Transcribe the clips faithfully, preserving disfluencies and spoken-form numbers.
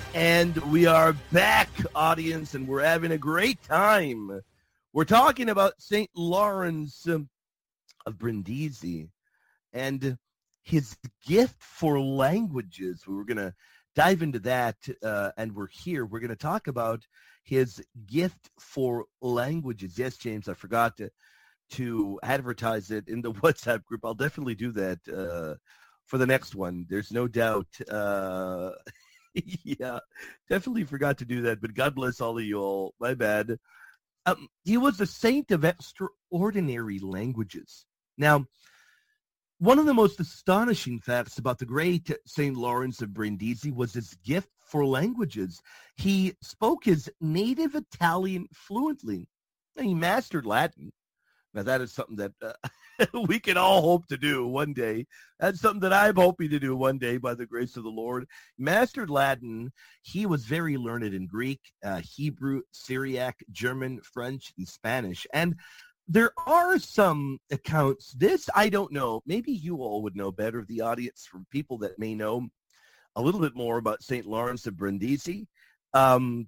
And we are back, audience, and we're having a great time. We're talking about Saint Lawrence um, of Brindisi and his gift for languages. We were going to dive into that, uh, and we're here. We're going to talk about his gift for languages. Yes, James, I forgot to, to advertise it in the WhatsApp group. I'll definitely do that uh, for the next one. There's no doubt. Uh, yeah, definitely forgot to do that, but God bless all of you all. My bad. Um, he was a saint of extraordinary languages. Now, one of the most astonishing facts about the great Saint Lawrence of Brindisi was his gift for languages. He spoke his native Italian fluently. He mastered Latin. Now, that is something that uh, we can all hope to do one day. That's something that I'm hoping to do one day by the grace of the Lord. Mastered Latin. He was very learned in Greek, uh, Hebrew, Syriac, German, French, and Spanish. And there are some accounts. This, I don't know. Maybe you all would know better, the audience, from people that may know a little bit more about Saint Lawrence of Brindisi. Um,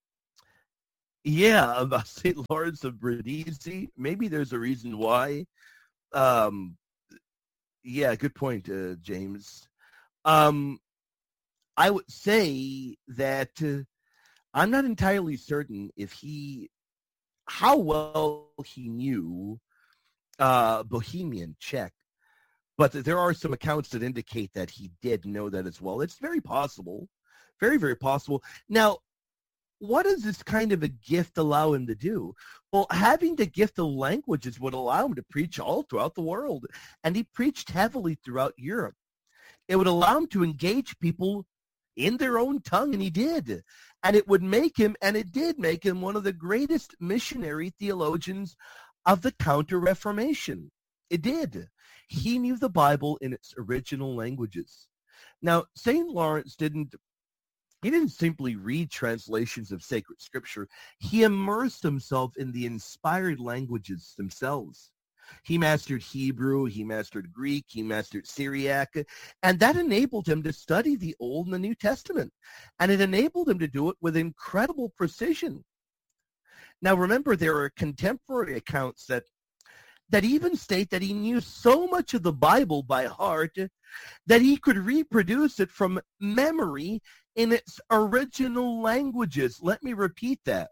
Yeah, about Saint Lawrence of Brindisi. Maybe there's a reason why. Um, yeah, good point, uh, James. Um, I would say that uh, I'm not entirely certain if he, how well he knew uh, Bohemian Czech, but there are some accounts that indicate that he did know that as well. It's very possible, very, very possible. Now, what does this kind of a gift allow him to do? Well, having the gift of languages would allow him to preach all throughout the world. And he preached heavily throughout Europe. It would allow him to engage people in their own tongue, and he did. And it would make him, and it did make him, one of the greatest missionary theologians of the Counter-Reformation. It did. He knew the Bible in its original languages. Now, Saint Lawrence didn't He didn't simply read translations of sacred scripture. He immersed himself in the inspired languages themselves. He mastered Hebrew, he mastered Greek, he mastered Syriac, and that enabled him to study the Old and the New Testament. And it enabled him to do it with incredible precision. Now, remember, there are contemporary accounts that that even state that he knew so much of the Bible by heart that he could reproduce it from memory in its original languages. Let me repeat that.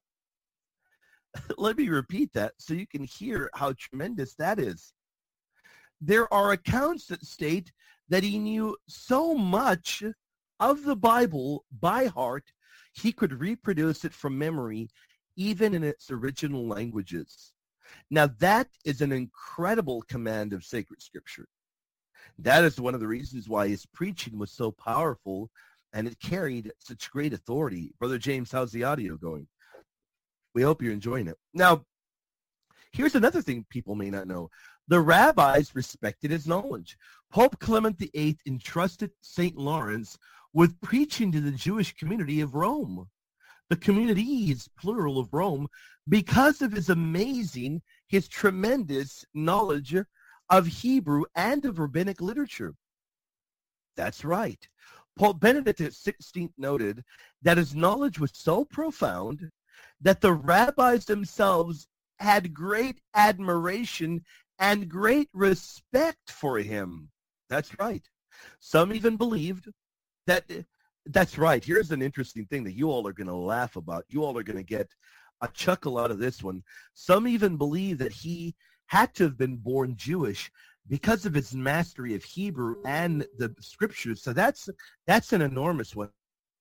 Let me repeat that so you can hear how tremendous that is. There are accounts that state that he knew so much of the Bible by heart, he could reproduce it from memory, even in its original languages. Now, that is an incredible command of sacred scripture. That is one of the reasons why his preaching was so powerful and it carried such great authority. Brother James, how's the audio going? We hope you're enjoying it. Now, here's another thing people may not know. The rabbis respected his knowledge. Pope Clement the Eighth entrusted Saint Lawrence with preaching to the Jewish community of Rome. The communities, plural, of Rome, because of his amazing, his tremendous knowledge of Hebrew and of rabbinic literature. That's right. Pope Benedict the Sixteenth noted that his knowledge was so profound that the rabbis themselves had great admiration and great respect for him. That's right. Some even believed that, that's right. Here's an interesting thing that you all are going to laugh about. You all are going to get a chuckle out of this one. Some even believe that he had to have been born Jewish because of his mastery of Hebrew and the scriptures. So that's that's an enormous one.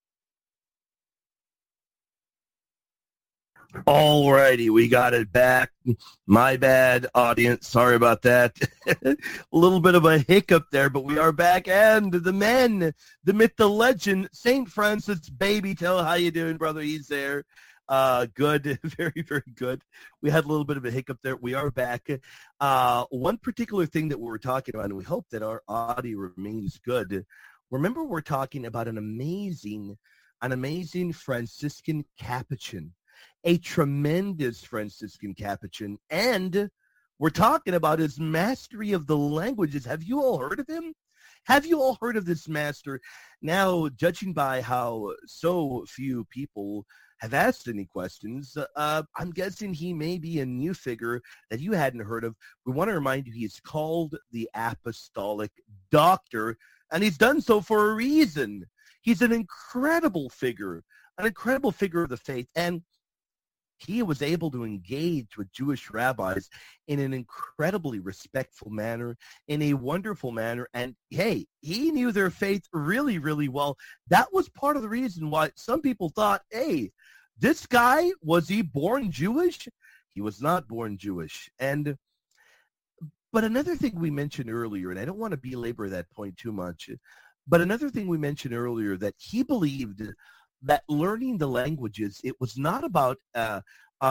All righty, we got it back. My bad, audience. Sorry about that. A little bit of a hiccup there, but we are back. And the men, the myth, the legend, Saint Francis Babytel. How you doing, brother? He's there. Uh, good, very, very good. We had a little bit of a hiccup there. We are back. Uh, one particular thing that we were talking about, and we hope that our audio remains good. Remember, we're talking about an amazing, an amazing Franciscan Capuchin, a tremendous Franciscan Capuchin, and we're talking about his mastery of the languages. Have you all heard of him? Have you all heard of this master? Now, judging by how so few people have asked any questions, uh, I'm guessing he may be a new figure that you hadn't heard of. We want to remind you he is called the Apostolic Doctor, and he's done so for a reason. He's an incredible figure, an incredible figure of the faith, and he was able to engage with Jewish rabbis in an incredibly respectful manner, in a wonderful manner. And hey, he knew their faith really, really well. That was part of the reason why some people thought, hey, this guy, was he born Jewish? He was not born Jewish. And but another thing we mentioned earlier, and I don't want to belabor that point too much, but another thing we mentioned earlier, that he believed that learning the languages, it was not about uh, uh,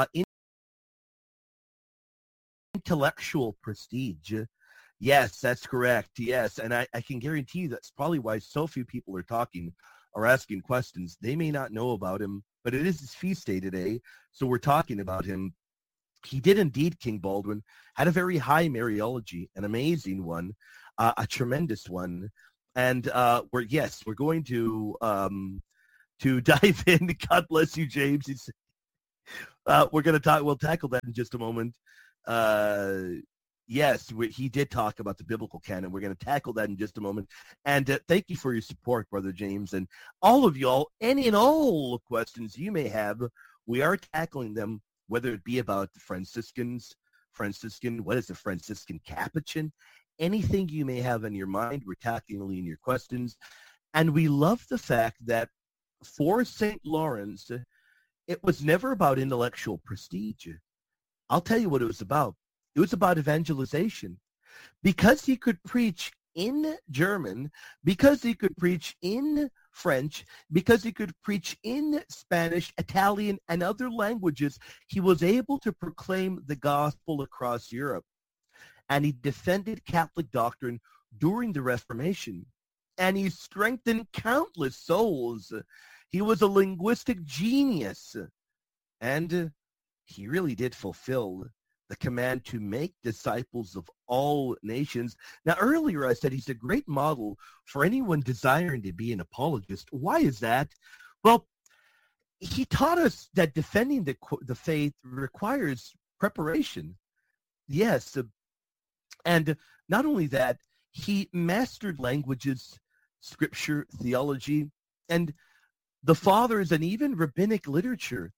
intellectual prestige. Yes, that's correct. Yes, and I, I can guarantee you that's probably why so few people are talking or asking questions. They may not know about him, but it is his feast day today, so we're talking about him. He did indeed, King Baldwin, had a very high Mariology, an amazing one, uh, a tremendous one. And uh, we're, yes, we're going to... Um, to dive in. God bless you, James. He's, uh, we're going to talk, we'll tackle that in just a moment. Uh, yes, we, he did talk about the biblical canon. We're going to tackle that in just a moment. And uh, thank you for your support, Brother James. And all of y'all, any and all questions you may have, we are tackling them, whether it be about the Franciscans, Franciscan, what is a Franciscan Capuchin? Anything you may have in your mind, we're tackling in your questions. And we love the fact that for Saint Lawrence, it was never about intellectual prestige. I'll tell you what it was about. It was about evangelization. Because he could preach in German, because he could preach in French, because he could preach in Spanish, Italian, and other languages, he was able to proclaim the gospel across Europe. And he defended Catholic doctrine during the Reformation. And he strengthened countless souls. He was a linguistic genius. And he really did fulfill the command to make disciples of all nations. Now, earlier I said he's a great model for anyone desiring to be an apologist. Why is that? Well, he taught us that defending the, the faith requires preparation. Yes. And not only that, he mastered languages, scripture, theology, and the fathers, and even rabbinic literature,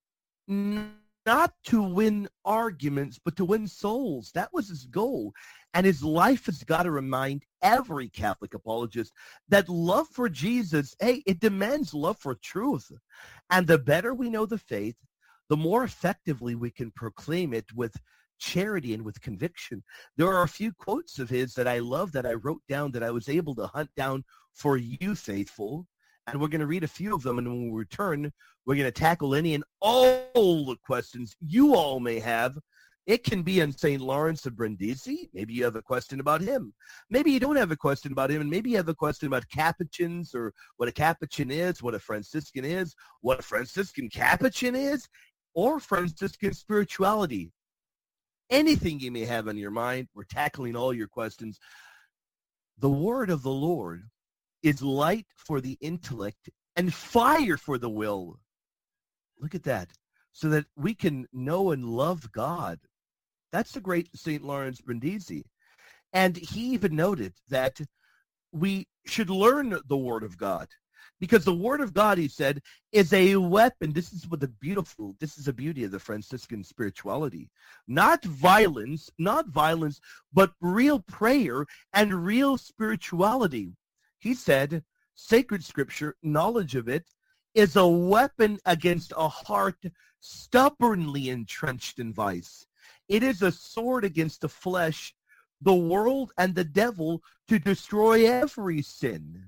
not to win arguments, but to win souls. That was his goal. And his life has got to remind every Catholic apologist that love for Jesus, hey, it demands love for truth. And the better we know the faith, the more effectively we can proclaim it with charity and with conviction. There are a few quotes of his that I love that I wrote down, that I was able to hunt down for you, faithful. And we're going to read a few of them, and when we return, we're going to tackle any and all the questions you all may have. It can be on Saint Lawrence of Brindisi. Maybe you have a question about him. Maybe you don't have a question about him, and maybe you have a question about Capuchins, or what a Capuchin is, what a Franciscan is, what a Franciscan Capuchin is, or Franciscan spirituality. Anything you may have on your mind, we're tackling all your questions. The word of the Lord is light for the intellect and fire for the will. Look at that. So that we can know and love God. That's the great Saint Lawrence Brindisi. And he even noted that we should learn the word of God. Because the word of God, he said, is a weapon. This is what the beautiful, this is the beauty of the Franciscan spirituality. Not violence, not violence, but real prayer and real spirituality. He said, sacred scripture, knowledge of it, is a weapon against a heart stubbornly entrenched in vice. It is a sword against the flesh, the world, and the devil to destroy every sin.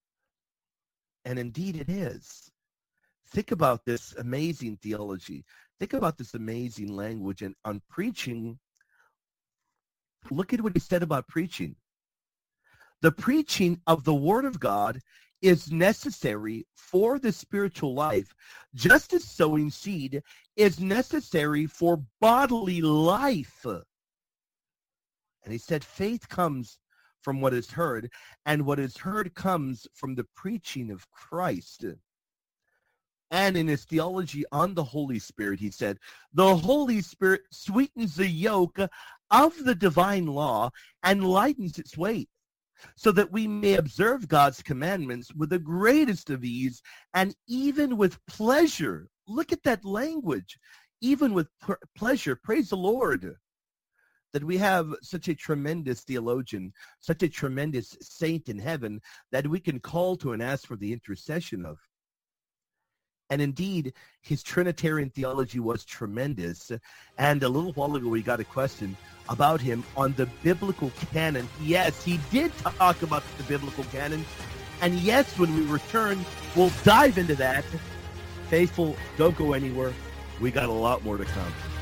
And indeed it is. Think about this amazing theology. Think about this amazing language. And on preaching, look at what he said about preaching. The preaching of the Word of God is necessary for the spiritual life, just as sowing seed is necessary for bodily life. And he said faith comes from what is heard, and what is heard comes from the preaching of Christ. And in his theology on the Holy Spirit, he said, the Holy Spirit sweetens the yoke of the divine law and lightens its weight, so that we may observe God's commandments with the greatest of ease and even with pleasure. Look at that language. Even with pr- pleasure. Praise the Lord that we have such a tremendous theologian, such a tremendous saint in heaven that we can call to and ask for the intercession of. And indeed, his Trinitarian theology was tremendous. And a little while ago, we got a question about him on the biblical canon. Yes, he did talk about the biblical canon. And yes, when we return, we'll dive into that. Faithful, don't go anywhere. We got a lot more to come.